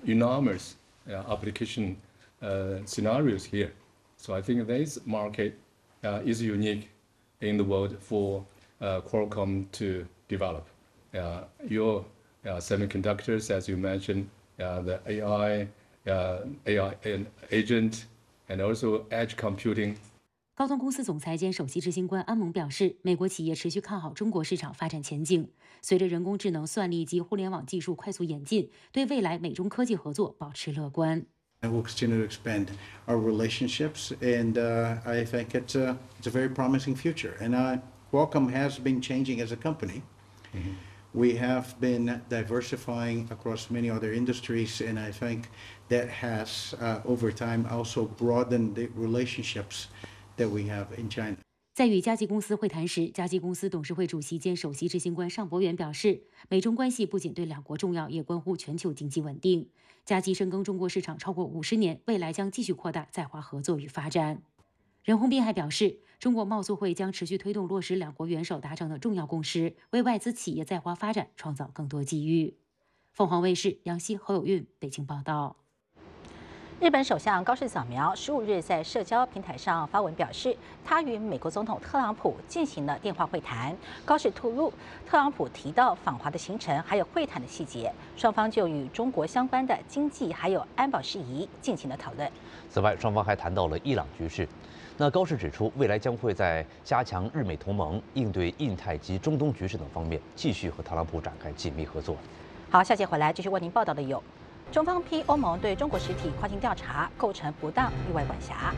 enormous application scenarios here. So I think this market is unique in the world for Qualcomm to develop. Your semiconductors, as you mentioned, the AI and agent, and also edge computing. 高通公司总裁兼首席执行官安蒙表示，美国企业持续看好中国市场发展前景。随着人工智能、算力及互联网技术快速演进，对未来美中科技合作保持乐观。 And we'll continue to expand our relationships, and I think it's a very promising future. And Qualcomm has been changing as a company. Mm-hmm. We have been diversifying across many other industries, and I think that has, over time, also broadened the relationships that we have in China. 在与嘉际公司会谈时，嘉际公司董事会主席兼首席执行官尚博元表示，美中关系不仅对两国重要，也关乎全球经济稳定。嘉际深耕中国市场超过50年，未来将继续扩大在华合作与发展。任鸿斌还表示，中国贸促会将持续推动落实两国元首达成的重要共识，为外资企业在华发展创造更多机遇。凤凰卫视杨希、侯有运北京报道。 日本首相高市早苗15日在社交平台上发文表示，他与美国总统特朗普进行了电话会谈。高市透露，特朗普提到访华的行程还有会谈的细节，双方就与中国相关的经济还有安保事宜进行了讨论。 此外，双方还谈到了伊朗局势。那高市指出，未来将会在加强日美同盟、应对印太及中东局势等方面，继续和特朗普展开紧密合作。 好，下节回来继续为您报道的有。中方批欧盟对中国实体跨境调查构成不当意外管辖。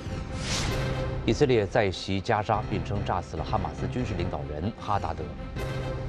以色列再袭加沙，并称炸死了哈马斯军事领导人哈达德。